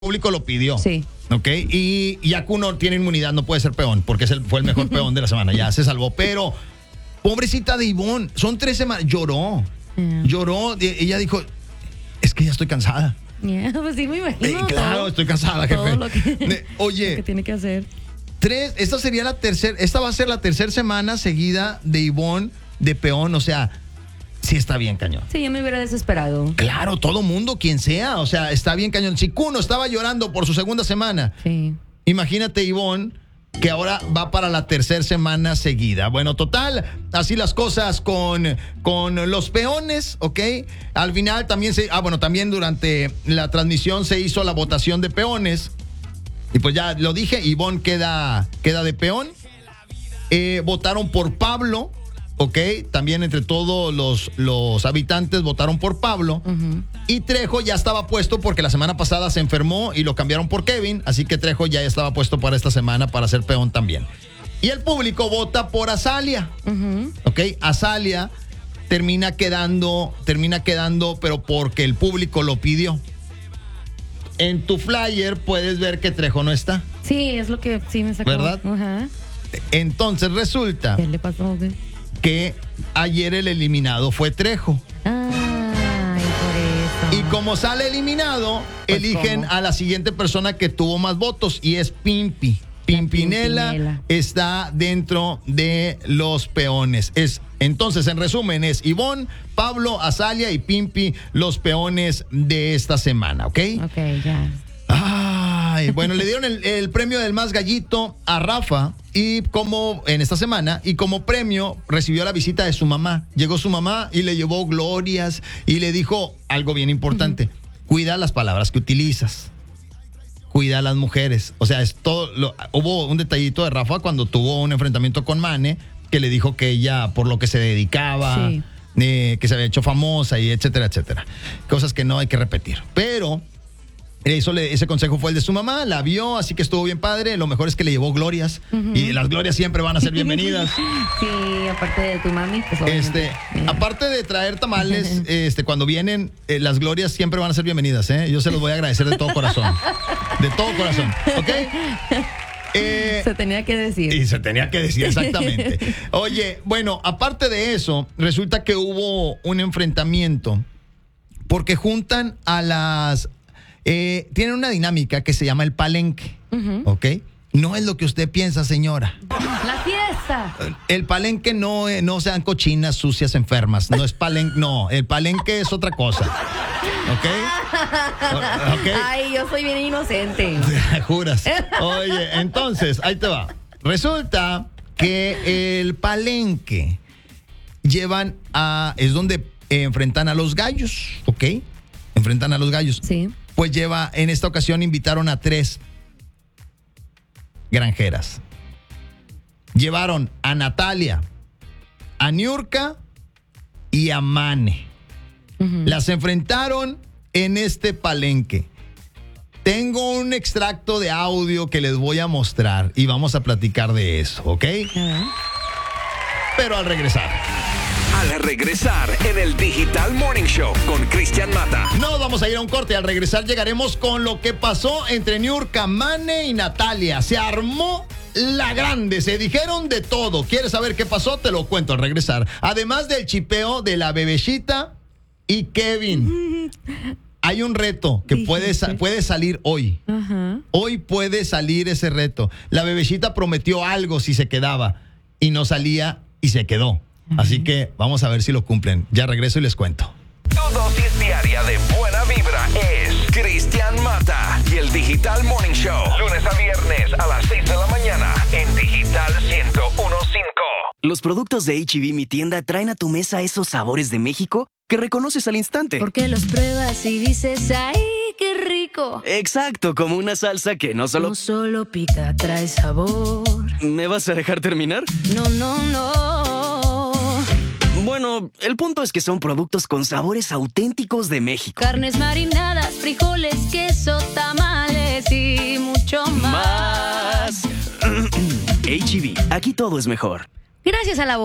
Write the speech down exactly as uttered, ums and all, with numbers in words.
público lo pidió. Sí. Ok, y, y Akuno tiene inmunidad, no puede ser peón, porque es el, fue el mejor peón de la semana, ya se salvó. Pero, pobrecita de Ivonne, son tres semanas, lloró, Yeah. lloró, y ella dijo, es que ya estoy cansada. Yeah, pues sí, me imagino. Eh, claro, todo, estoy cansada, jefe. todo lo que, Ne- Oye, lo que tiene que hacer. tres, esta sería la tercera, esta va a ser la tercera semana seguida de Ivonne de peón, o sea, sí está bien cañón. Sí, yo me hubiera desesperado. Claro, todo mundo, quien sea, o sea, está bien cañón. Si Kuno estaba llorando por su segunda semana, Sí. imagínate Ivonne, que ahora va para la tercera semana seguida. Bueno, total, así las cosas con, con los peones, ¿ok? Al final también se... Ah, bueno, también durante la transmisión se hizo la votación de peones. Y pues ya lo dije, Ivonne queda, queda de peón. Eh, votaron por Pablo, ¿ok? También entre todos los, los habitantes votaron por Pablo. Uh-huh. Y Trejo ya estaba puesto porque la semana pasada se enfermó y lo cambiaron por Kevin. Así que Trejo ya estaba puesto para esta semana para ser peón también. Y el público vota por Azalia. Uh-huh. ¿Ok? Azalia termina quedando, termina quedando, pero porque el público lo pidió. En tu flyer puedes ver que Trejo no está. Sí, es lo que sí me sacó. ¿Verdad? Ajá. Entonces resulta ¿Qué le pasó? ¿Qué? que ayer el eliminado fue Trejo. Ay, por eso. Y como sale eliminado, Pues, eligen ¿cómo? a la siguiente persona que tuvo más votos y es Pimpi. Pimpinela, Pimpinela. está dentro de los peones. Es, entonces, en resumen, es Ivonne, Pablo, Azalia y Pimpi los peones de esta semana, ¿ok? Ok, ya. Ay, bueno, le dieron el, el premio del más gallito a Rafa y como en esta semana y como premio recibió la visita de su mamá. Llegó su mamá y le llevó glorias y le dijo algo bien importante. Uh-huh. Cuida las palabras que utilizas. Cuida a las mujeres. O sea, es todo lo, hubo un detallito de Rafa cuando tuvo un enfrentamiento con Mane que le dijo que ella por lo que se dedicaba, Sí. eh, que se había hecho famosa y etcétera, etcétera. Cosas que no hay que repetir. Pero Eso le, ese consejo fue el de su mamá, la vio, así que estuvo bien padre. Lo mejor es que le llevó glorias. Uh-huh. Y las glorias siempre van a ser bienvenidas. Sí, aparte de tu mami, pues Este, aparte de traer tamales, este, cuando vienen, eh, las glorias siempre van a ser bienvenidas, ¿eh? Yo se los voy a agradecer de todo corazón. De todo corazón, ¿ok? Eh, se tenía que decir. Y se tenía que decir, exactamente. Oye, bueno, aparte de eso, resulta que hubo un enfrentamiento porque juntan a las... Eh, tienen una dinámica que se llama el palenque, uh-huh. ¿ok? No es lo que usted piensa, señora. La fiesta. El palenque no, eh, no sean cochinas, sucias, enfermas. No es palenque, no. El palenque es otra cosa. ¿Ok? ¿Okay? Ay, yo soy bien inocente. Juras. Oye, entonces, ahí te va. Resulta que el palenque llevan a... Es donde eh, enfrentan a los gallos, ¿ok? Enfrentan a los gallos. Sí. Pues lleva, en esta ocasión invitaron a tres granjeras. Llevaron a Natalia, a Niurka y a Mane. Uh-huh. Las enfrentaron en este palenque. Tengo un extracto de audio que les voy a mostrar y vamos a platicar de eso, ¿ok? Uh-huh. Pero al regresar. Al regresar en el Digital Morning Show con Cristian Mata. No, vamos a ir a un corte. Al regresar llegaremos con lo que pasó entre Niurka, Mane y Natalia. Se armó la grande, se dijeron de todo. ¿Quieres saber qué pasó? Te lo cuento al regresar. Además del chipeo de la bebecita y Kevin. Hay un reto que puede, puede salir hoy. Uh-huh. Hoy puede salir ese reto. La bebecita prometió algo si se quedaba y no salía y se quedó. Así que vamos a ver si lo cumplen. Ya regreso y les cuento. Tu dosis diaria de buena vibra es Cristian Mata y el Digital Morning Show. Lunes a viernes a las seis de la mañana en Digital ciento uno punto cinco. Los productos de H E B Mi Tienda traen a tu mesa esos sabores de México que reconoces al instante. Porque los pruebas y dices, ¡ay, qué rico! Exacto, como una salsa que no solo... No solo pica, trae sabor. ¿Me vas a dejar terminar? No, no, no. Bueno, el punto es que son productos con sabores auténticos de México. Carnes marinadas, frijoles, queso, tamales y mucho más. Más. H E B, aquí todo es mejor. Gracias a la